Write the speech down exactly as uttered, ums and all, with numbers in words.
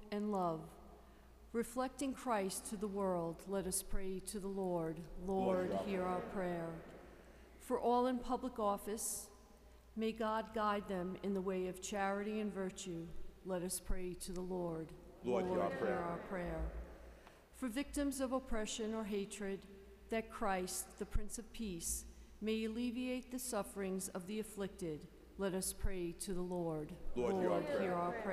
and love. Reflecting Christ to the world, let us pray to the Lord. Lord, hear our prayer. For all in public office, may God guide them in the way of charity and virtue. Let us pray to the Lord. Lord, hear our prayer. our prayer. For victims of oppression or hatred, that Christ, the Prince of Peace, may alleviate the sufferings of the afflicted. Let us pray to the Lord. Lord, hear our prayer. hear our prayer.